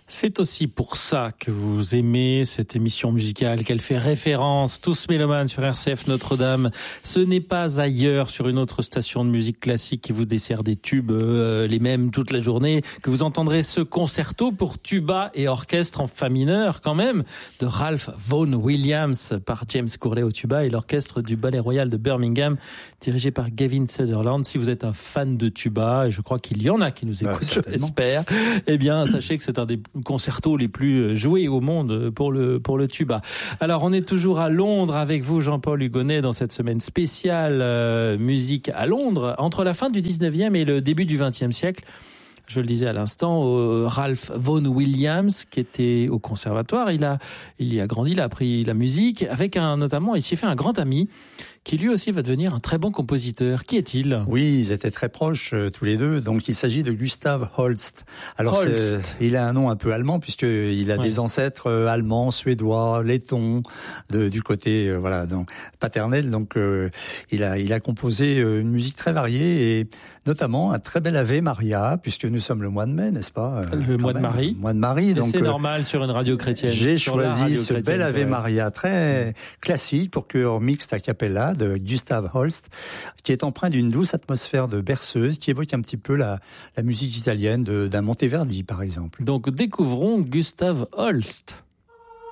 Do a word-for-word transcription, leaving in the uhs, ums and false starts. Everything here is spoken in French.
C'est aussi pour ça que vous aimez cette émission musicale, qu'elle fait référence, tous mélomanes sur R C F Notre-Dame. Ce n'est pas ailleurs, sur une autre station de musique classique qui vous dessert des tubes, euh, les mêmes toute la journée, que vous entendrez ce concerto pour tuba et orchestre en fa mineur, quand même, de Ralph Vaughan Williams par James Courley au tuba et l'orchestre du Ballet Royal de Birmingham, dirigé par Gavin Sutherland. Si vous êtes un fan de tuba, et je crois qu'il y en a qui nous écoutent, ah, je l'espère, eh bien, sachez que c'est un des concertos les plus joués au monde pour le pour le tuba. Alors on est toujours à Londres avec vous, Jean-Paul Hugonnet, dans cette semaine spéciale euh, musique à Londres, entre la fin du dix-neuvième et le début du vingtième siècle. Je le disais à l'instant, euh, Ralph Vaughan Williams, qui était au conservatoire, il a, il y a grandi, il a appris la musique, avec un, notamment, il s'y fait un grand ami, qui lui aussi va devenir un très bon compositeur. Qui est-il ? Oui, ils étaient très proches, euh, tous les deux. Donc, il s'agit de Gustav Holst. Alors, Holst. il a un nom un peu allemand, puisqu'il a ouais. des ancêtres euh, allemands, suédois, lettons, de, du côté, euh, voilà, donc, paternel. Donc, euh, il a, il a composé euh, une musique très variée et notamment un très bel Ave Maria, puisque nous sommes le mois de mai, n'est-ce pas ? Le mois de Marie. Le mois de Marie. Donc, c'est euh, normal sur une radio chrétienne. J'ai choisi ce bel Ave Maria, très mmh. classique pour chœur mixte a cappella de Gustav Holst, qui est empreint d'une douce atmosphère de berceuse, qui évoque un petit peu la, la musique italienne de, d'un Monteverdi, par exemple. Donc, découvrons Gustav Holst.